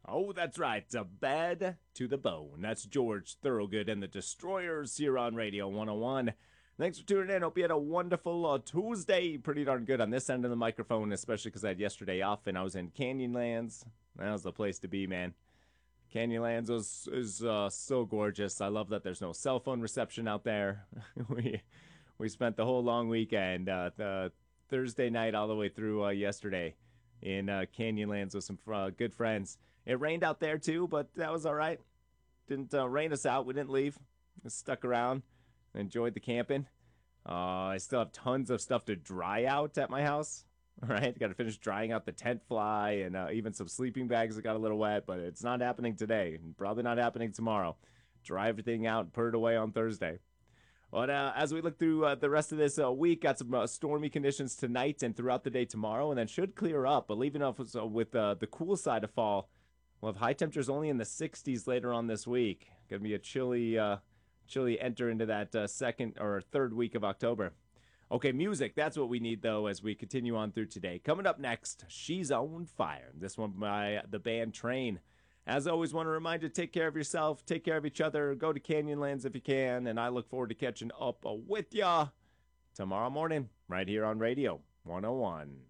Oh, that's right. It's a bed to the bone. That's George Thorogood and the Destroyers here on Radio 101. Thanks for tuning in. Hope you had a wonderful Tuesday. Pretty darn good on this end of the microphone, especially because I had yesterday off and I was in Canyonlands. That was the place to be, man. Canyonlands is so gorgeous. I love that there's no cell phone reception out there. we we spent the whole long weekend, the Thursday night all the way through yesterday in Canyonlands with some good friends. It rained out there too, but that was all right. Didn't rain us out. We didn't leave. Just stuck around, enjoyed the camping. I still have tons of stuff to dry out at my house. All right, got to finish drying out the tent fly and even some sleeping bags that got a little wet, but it's not happening today and probably not happening tomorrow. Dry everything out and put it away on Thursday. But as we look through the rest of this week, got some stormy conditions tonight and throughout the day tomorrow, and then should clear up. But leaving off with the cool side of fall, we'll have high temperatures only in the 60s later on this week. Going to be a chilly enter into that second or third week of October. Okay, music. That's what we need, though, as we continue on through today. Coming up next, She's on Fire. This one by the band Train. As always, want to remind you, take care of yourself, take care of each other, go to Canyonlands if you can, and I look forward to catching up with ya tomorrow morning right here on Radio 101.